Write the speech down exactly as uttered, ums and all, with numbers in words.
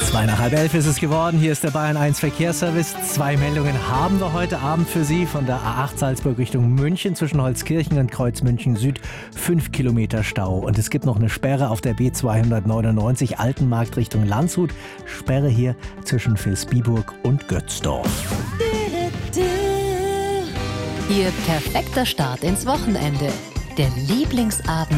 Zwei nach halb elf ist es geworden. Hier ist der Bayern eins Verkehrsservice. Zwei Meldungen haben wir heute Abend für Sie. Von der A acht Salzburg Richtung München zwischen Holzkirchen und Kreuz München Süd. Fünf Kilometer Stau. Und es gibt noch eine Sperre auf der B zweihundertneunundneunzig Altenmarkt Richtung Landshut. Sperre hier zwischen Vilsbiburg und Götzdorf. Ihr perfekter Start ins Wochenende. Der Lieblingsabend